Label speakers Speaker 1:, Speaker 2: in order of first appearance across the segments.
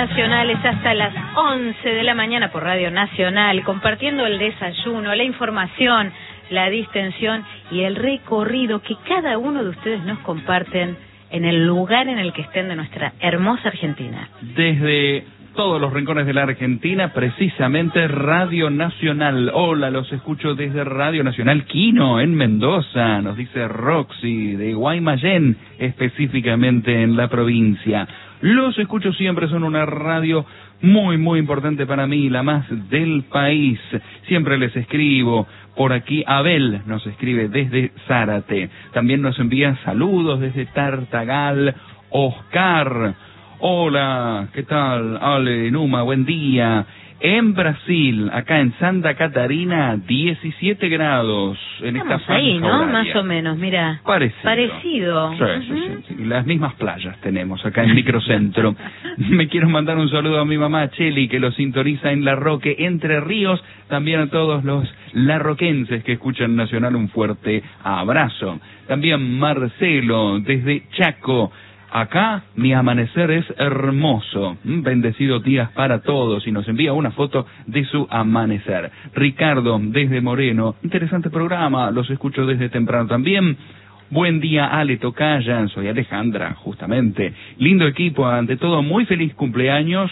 Speaker 1: Nacionales hasta las 11 de la mañana por Radio Nacional, compartiendo el desayuno, la información, la distensión y el recorrido que cada uno de ustedes nos comparten en el lugar en el que estén de nuestra hermosa Argentina.
Speaker 2: Desde todos los rincones de la Argentina, precisamente Radio Nacional. Hola, los escucho desde Radio Nacional Quino, en Mendoza, nos dice Roxy, de Guaymallén, específicamente en la provincia. Los escucho siempre, son una radio muy importante para mí, la más del país. Siempre les escribo. Por aquí Abel nos escribe desde Zárate. También nos envía saludos desde Tartagal, Oscar. Hola, ¿qué tal? Ale, Numa, buen día. En Brasil, acá en Santa Catarina, 17 grados en esta franja
Speaker 1: ahí, ¿no?
Speaker 2: horaria.
Speaker 1: Más o menos, mira.
Speaker 2: Parecido. Sí. Las mismas playas tenemos acá en Microcentro. Me quiero mandar un saludo a mi mamá Cheli, que lo sintoniza en La Roque, Entre Ríos. También a todos los larroquenses que escuchan Nacional, un fuerte abrazo. También Marcelo, desde Chaco. Acá mi amanecer es hermoso, bendecidos días para todos, y nos envía una foto de su amanecer. Ricardo, desde Moreno, interesante programa, los escucho desde temprano también. Buen día, Ale Tocaya, soy Alejandra, justamente. Lindo equipo, ante todo, muy feliz cumpleaños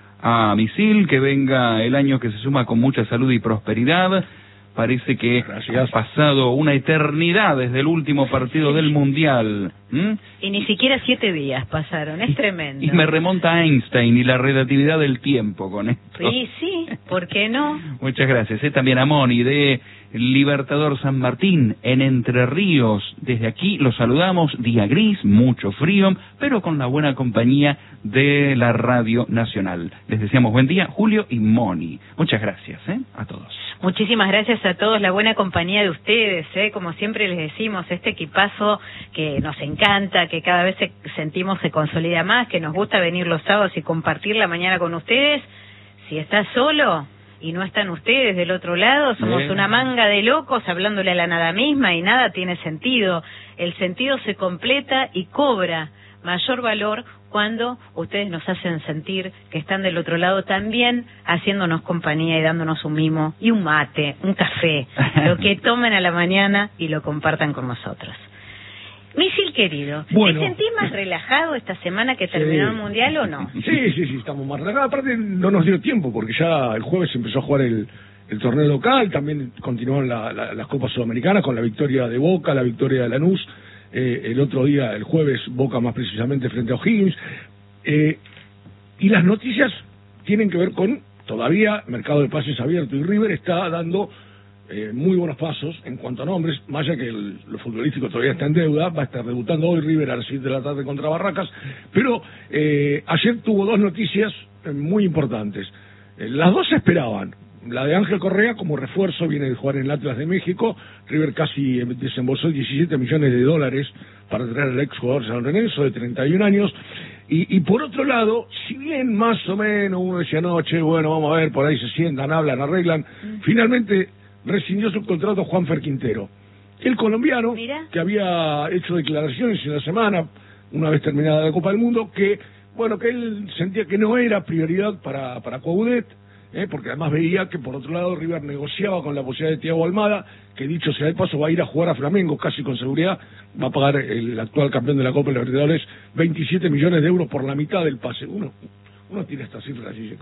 Speaker 2: a Misil, que venga el año que se suma con mucha salud y prosperidad. Parece que ha pasado una eternidad desde el último partido del Mundial.
Speaker 1: Y ni siquiera 7 días pasaron, es tremendo.
Speaker 2: Y me remonta a Einstein y la relatividad del tiempo con esto.
Speaker 1: Sí, ¿por qué no?
Speaker 2: Muchas gracias. También a Moni de Libertador San Martín, en Entre Ríos. Desde aquí los saludamos, día gris, mucho frío, pero con la buena compañía de la Radio Nacional. Les deseamos buen día, Julio y Moni. Muchas gracias a todos.
Speaker 1: Muchísimas gracias a todos, la buena compañía de ustedes, como siempre les decimos, este equipazo que nos encanta, que cada vez sentimos se consolida más, que nos gusta venir los sábados y compartir la mañana con ustedes. Si estás solo y no están ustedes del otro lado, somos una manga de locos hablándole a la nada misma y nada tiene sentido. El sentido se completa y cobra mayor valor cuando ustedes nos hacen sentir que están del otro lado también, haciéndonos compañía y dándonos un mimo y un mate, un café, lo que tomen a la mañana y lo compartan con nosotros. Misil querido,
Speaker 3: bueno,
Speaker 1: ¿te sentís más relajado esta semana que terminó el Mundial o no?
Speaker 3: Sí, estamos más relajados. Aparte no nos dio tiempo porque ya el jueves empezó a jugar el torneo local, también continuaron las Copas Sudamericanas con la victoria de Boca, la victoria de Lanús. El otro día, el jueves, Boca más precisamente frente a O'Higgins. Y las noticias tienen que ver con, todavía, mercado de pases abierto, y River está dando muy buenos pasos en cuanto a nombres, más allá que lo futbolístico todavía está en deuda. Va a estar debutando hoy River a las 7 de la tarde contra Barracas, pero ayer tuvo 2 noticias muy importantes. Las 2 se esperaban. La de Ángel Correa como refuerzo, viene de jugar en el Atlas de México. River casi desembolsó $17 millones para traer al ex jugador San Lorenzo de 31 años. Y por otro lado, si bien más o menos uno decía anoche, bueno, vamos a ver, por ahí se sientan, hablan, arreglan, finalmente rescindió su contrato Juanfer Quintero, el colombiano.
Speaker 1: Mira,
Speaker 3: que había hecho declaraciones en la semana, una vez terminada la Copa del Mundo, que él sentía que no era prioridad para Coudet, porque además veía que por otro lado River negociaba con la posibilidad de Thiago Almada, que dicho sea de paso va a ir a jugar a Flamengo casi con seguridad, va a pagar el actual campeón de la Copa Libertadores 27 millones de euros por la mitad del pase. Uno tiene estas cifras y dice,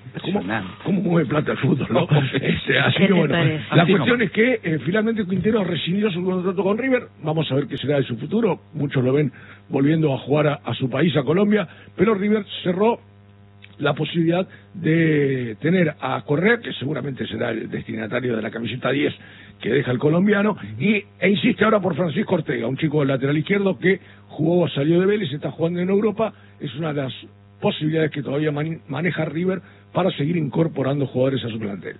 Speaker 3: ¿cómo mueve plata el fútbol, no? Así que bueno, la cuestión es que finalmente Quintero rescindió su contrato con River. Vamos a ver qué será de su futuro. Muchos lo ven volviendo a jugar a su país, a Colombia, pero River cerró la posibilidad de tener a Correa, que seguramente será el destinatario de la camiseta 10 que deja el colombiano, e insiste ahora por Francisco Ortega, un chico del lateral izquierdo que salió de Vélez, está jugando en Europa. Es una de las posibilidades que todavía maneja River para seguir incorporando jugadores a su plantel.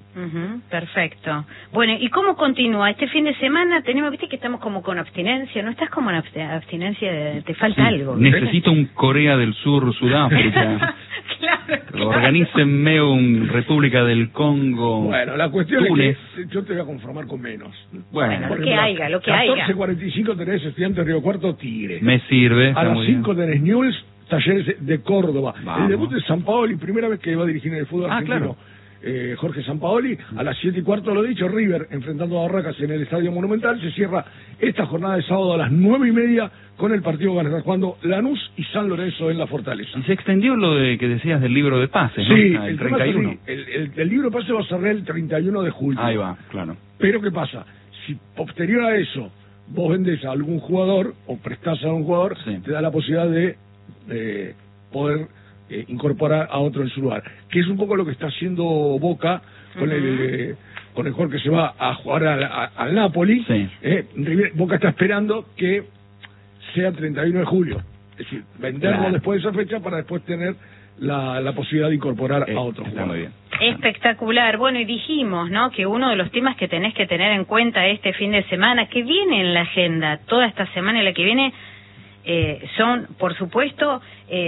Speaker 1: Perfecto. Bueno, ¿y cómo continúa? Este fin de semana viste que estamos como con abstinencia, ¿no estás como en abstinencia? Te falta algo.
Speaker 2: Necesito un Corea del Sur, Sudáfrica.
Speaker 1: Claro.
Speaker 2: Organícenme un República del Congo.
Speaker 3: Bueno, la cuestión
Speaker 2: Túnez.
Speaker 3: es que yo te voy a conformar con menos.
Speaker 1: Bueno, lo que haya.
Speaker 3: 14:45 tenés Estudiantes Río Cuarto Tigre.
Speaker 2: Me sirve.
Speaker 3: A las 5 tenés Newell's Talleres de Córdoba.
Speaker 2: Vamos.
Speaker 3: El debut de Sampaoli, primera vez que va a dirigir en el fútbol argentino.
Speaker 2: Claro.
Speaker 3: Jorge Sampaoli, a las 7:15, lo dicho, River enfrentando a Barracas en el Estadio Monumental. Se cierra esta jornada de sábado a las 9:30 con el partido que van a estar jugando Lanús y San Lorenzo en la Fortaleza.
Speaker 2: Y se extendió lo de que decías del libro de pases,
Speaker 3: Sí,
Speaker 2: ¿no? El 31.
Speaker 3: El libro de pases va a cerrar el 31 de julio.
Speaker 2: Ahí va, claro.
Speaker 3: Pero ¿qué pasa? Si posterior a eso vos vendés a algún jugador o prestás a un jugador,
Speaker 2: Sí.
Speaker 3: te da la posibilidad de poder incorporar a otro en su lugar, que es un poco lo que está haciendo Boca con el jugador que se va a jugar al Napoli.
Speaker 2: Sí.
Speaker 3: Boca está esperando que sea el 31 de julio, es decir, venderlo
Speaker 2: Claro.
Speaker 3: después de esa fecha para después tener la posibilidad de incorporar a otro
Speaker 2: Está
Speaker 3: jugador.
Speaker 2: muy bien.
Speaker 1: Espectacular. Bueno, y dijimos, ¿no?, que uno de los temas que tenés que tener en cuenta este fin de semana, que viene en la agenda toda esta semana y la que viene, son, por supuesto,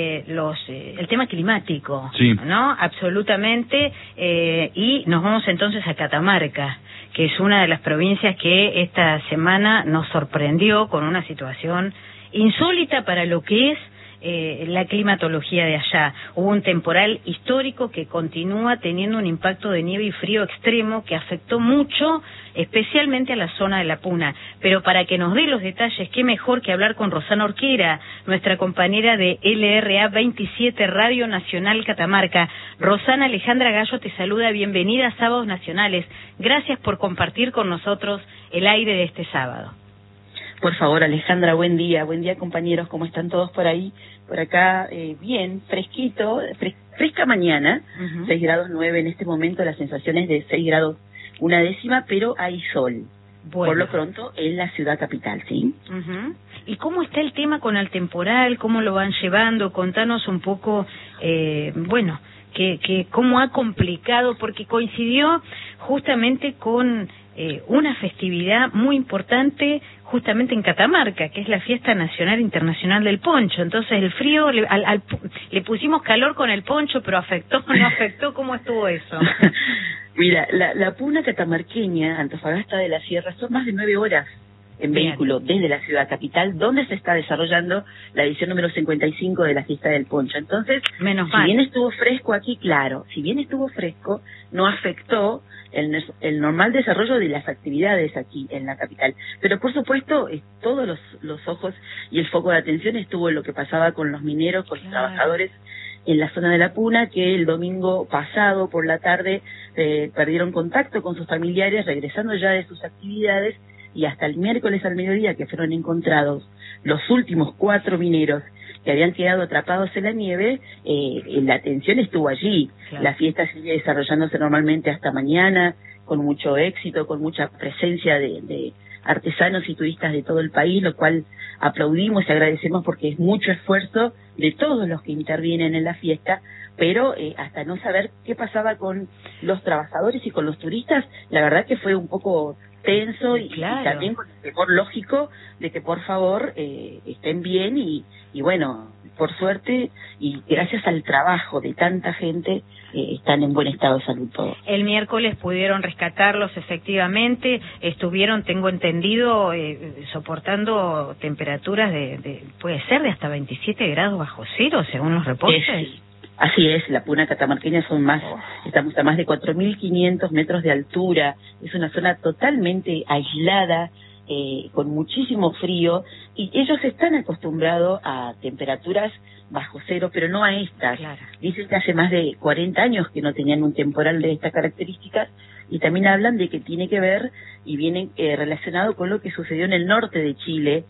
Speaker 1: el tema climático,
Speaker 2: Sí.
Speaker 1: ¿no? Absolutamente. Y nos vamos entonces a Catamarca, que es una de las provincias que esta semana nos sorprendió con una situación insólita para lo que es la climatología de allá. Hubo un temporal histórico que continúa teniendo un impacto de nieve y frío extremo que afectó mucho, especialmente a la zona de La Puna. Pero para que nos dé los detalles, qué mejor que hablar con Rosana Orquera, nuestra compañera de LRA 27 Radio Nacional Catamarca. Rosana, Alejandra Gallo te saluda, bienvenida a Sábados Nacionales. Gracias por compartir con nosotros el aire de este sábado.
Speaker 4: Por favor, Alejandra, buen día compañeros, ¿cómo están todos por ahí? Por acá, bien, fresquito, fresca mañana, 6 grados 9 en este momento, las sensaciones de 6 grados 1/10, pero hay sol,
Speaker 1: Bueno.
Speaker 4: por lo pronto en la ciudad capital, ¿sí?
Speaker 1: ¿Y cómo está el tema con el temporal? ¿Cómo lo van llevando? Contanos un poco, bueno, que cómo ha complicado, porque coincidió justamente con una festividad muy importante justamente en Catamarca, que es la Fiesta Nacional Internacional del Poncho. Entonces el frío, le pusimos calor con el poncho, pero afectó, no afectó, ¿cómo estuvo eso?
Speaker 4: Mira, la puna catamarqueña, Antofagasta de la Sierra, son más de 9 horas en
Speaker 1: Bien.
Speaker 4: vehículo desde la ciudad capital, donde se está desarrollando la edición número 55 de la Fiesta del Poncho. Entonces,
Speaker 1: Menos
Speaker 4: si
Speaker 1: mal.
Speaker 4: bien estuvo fresco aquí, claro, si bien estuvo fresco, no afectó el normal desarrollo de las actividades aquí en la capital. Pero por supuesto, todos los ojos y el foco de atención estuvo en lo que pasaba con los mineros, con los trabajadores en la zona de La Puna, que el domingo pasado por la tarde perdieron contacto con sus familiares, regresando ya de sus actividades, y hasta el miércoles al mediodía, que fueron encontrados los últimos 4 mineros que habían quedado atrapados en la nieve, la atención estuvo allí.
Speaker 1: Claro.
Speaker 4: La fiesta sigue desarrollándose normalmente hasta mañana, con mucho éxito, con mucha presencia de artesanos y turistas de todo el país, lo cual aplaudimos y agradecemos porque es mucho esfuerzo de todos los que intervienen en la fiesta, pero hasta no saber qué pasaba con los trabajadores y con los turistas, la verdad que fue un poco tenso y también con el temor lógico de que por favor estén bien y bueno, por suerte y gracias al trabajo de tanta gente están en buen estado de salud todos.
Speaker 1: El miércoles pudieron rescatarlos efectivamente, estuvieron, tengo entendido, soportando temperaturas puede ser de hasta 27 grados bajo cero según los reportes.
Speaker 4: Así es, la Puna catamarqueña estamos a más de 4.500 metros de altura, es una zona totalmente aislada, con muchísimo frío, y ellos están acostumbrados a temperaturas bajo cero, pero no a estas.
Speaker 1: Claro.
Speaker 4: Dicen que hace más de 40 años que no tenían un temporal de estas características, y también hablan de que tiene que ver y viene relacionado con lo que sucedió en el norte de Chile,